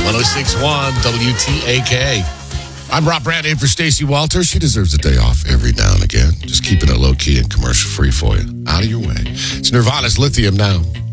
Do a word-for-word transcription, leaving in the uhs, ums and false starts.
oh six point one W T A K. I'm Rob Brandt in for Stacey Walters. She deserves a day off every now and again. Just keeping it low-key and commercial-free for you. Out of your way. It's Nirvana's Lithium now.